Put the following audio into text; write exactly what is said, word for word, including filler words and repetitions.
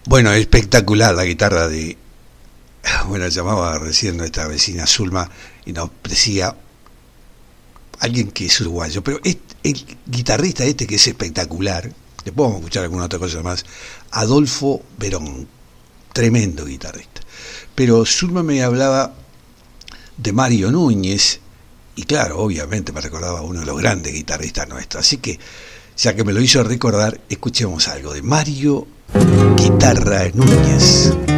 Bueno, espectacular la guitarra de... Bueno, llamaba recién nuestra vecina Zulma y nos decía alguien que es uruguayo, pero es el guitarrista este que es espectacular, después vamos a escuchar alguna otra cosa más, Adolfo Verón, tremendo guitarrista. Pero Zulma me hablaba de Mario Núñez, y claro, obviamente me recordaba a uno de los grandes guitarristas nuestros, así que ya que me lo hizo recordar, escuchemos algo de Mario Guitarra Núñez.